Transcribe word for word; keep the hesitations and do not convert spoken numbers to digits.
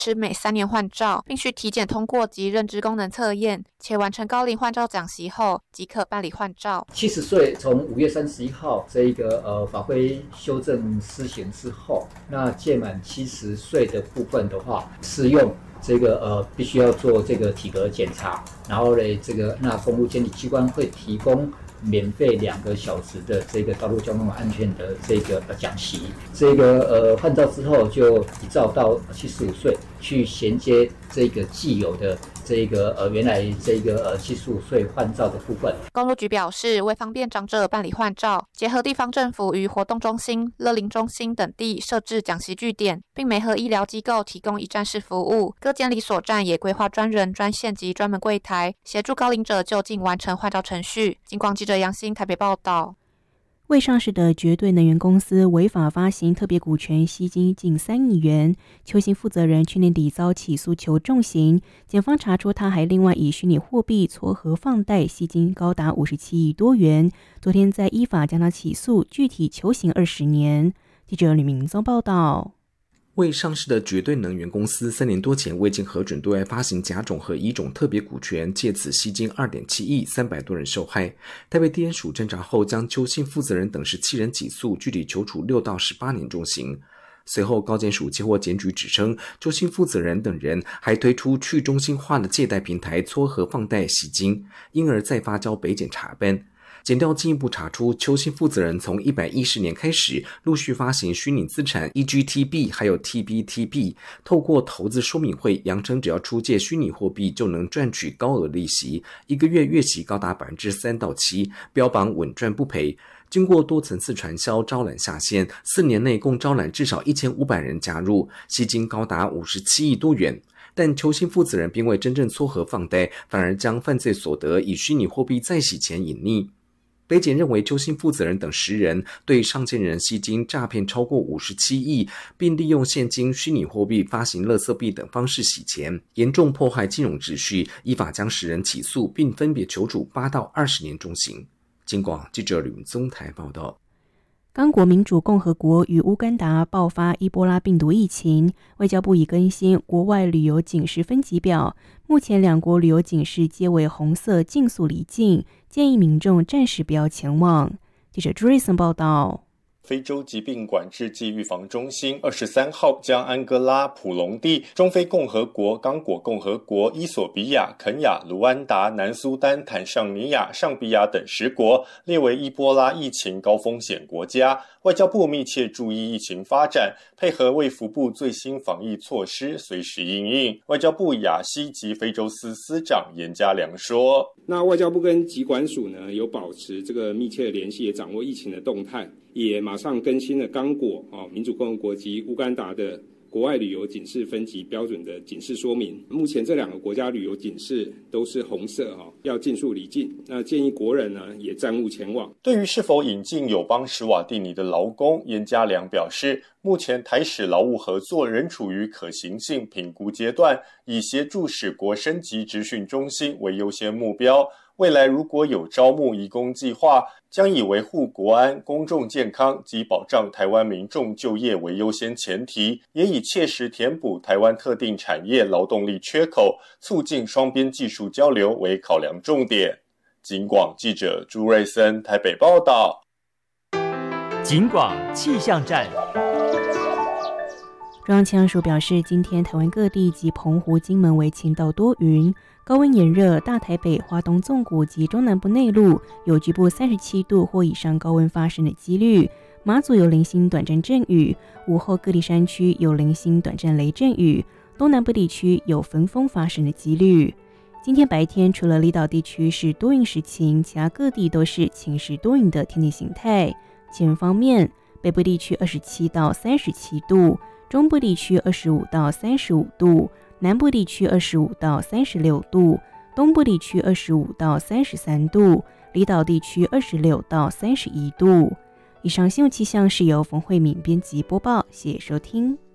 持每三年换照，并需体检通过及认知功能测验，且完成高龄换照讲习后即可办理换照。 七十岁从五月三十一号这一个呃法规修正施行之后，那届满七十岁的部分的话，适用这个呃必须要做这个体格检查，然后呢，这个那公务监理机关会提供免费两个小时的这个道路交通安全的这个呃讲习。这个呃换照之后，就一照到七十五岁去衔接这个既有的这个呃原来这个呃七十五岁换照的部分。 公路局表示，为方便长者办理换照，结合地方政府与活动中心、乐龄中心等地设置讲习据点，并媒合医疗机构提供一站式服务。各监理所站也规划专人、专线及专门柜台，协助高龄者就近完成换照程序。警广记者杨欣台北报道。 未上市的绝对能源公司违法发行特别股权，吸金近三亿元。邱姓负责人去年底遭起诉求重刑，检方查出他还另外以虚拟货币撮合放贷，吸金高达五十七亿多元。昨天在依法将他起诉，具体求刑二十年。记者吕明宗报道。 未上市的绝对能源公司三年多前未经核准对外发行甲种和乙种特别股权，借此吸金 二点七亿，三百多人受害。台北地检署侦查后，将邱姓负责人等十七人起诉，具体求处六到十八年重刑。随后高检署接获检举指称，邱姓负责人等人还推出去中心化的借贷平台撮合放贷吸金，因而再发交北检查办。检调进一步查出，邱姓负责人从一百一十年开始陆续发行虚拟资产 E G T B 还有 T B T B， 透过投资说明会扬称只要出借虚拟货币就能赚取高额利息，一个月月息高达 百分之三到七， 标榜稳赚不赔。经过多层次传销招揽下线，四年内共招揽至少一千五百人加入，吸金高达五十七亿多元。但邱姓负责人并未真正撮合放贷，反而将犯罪所得以虚拟货币再洗钱隐匿。北检认为邱姓负责人等十人对上线人吸金诈骗超过五十七亿，并利用现金、虚拟货币发行垃圾币等方式洗钱，严重破坏金融秩序，依法将十人起诉，并分别求处八到二十年重刑。警广记者吕宗台报道。 刚果民主共和国与乌干达爆发伊波拉病毒疫情，外交部已更新国外旅游警示分级表，目前两国旅游警示皆为红色，尽速离境，建议民众暂时不要前往。记者朱瑞森报道。 非洲疾病管制暨预防中心二十三号将安哥拉、普隆地、中非共和国、刚果共和国、伊索比亚、肯亚、卢安达、南苏丹、坦尚尼亚、上比亚等十国列为伊波拉疫情高风险国家。外交部密切注意疫情发展，配合卫福部最新防疫措施，随时因应。外交部亚西及非洲司司长严家良说： 那外交部跟疾管署呢有保持这个密切的联系，也掌握疫情的动态，也马上更新了刚果、哦、民主共和国及乌干达的国外旅游警示分级标准的警示说明。目前这两个国家旅游警示都是红色、哦、要尽速离境，那建议国人呢也暂勿前往。 对于是否引进友邦史瓦蒂尼的劳工，严家良表示，目前台史劳务合作仍处于可行性评估阶段，以协助史国升级职训中心为优先目标。未来如果有招募移工计划，将以维护国安、公众健康及保障台湾民众就业为优先前提，也以切实填补台湾特定产业劳动力缺口，促进双边技术交流为考量重点。警广记者朱瑞森台北报道。 警广气象站。 中央气象署表示，今天台湾各地及澎湖、金门为晴到多云，高温炎热，大台北、花东纵谷及中南部内陆有局部三十七度或以上高温发生的几率。马祖有零星短暂阵雨，午后各地山区有零星短暂雷阵雨，东南部地区有焚风发生的几率。今天白天除了离岛地区是多云时晴，其他各地都是晴时多云的天气形态。气温方面，北部地区二十七到三十七度，中部地区二十五到三十五度，南部地区二十五到三十六度，东部地区二十五到三十三度，离岛地区二十六到三十一度。以上新闻气象是由冯慧敏编辑播报，谢谢收听。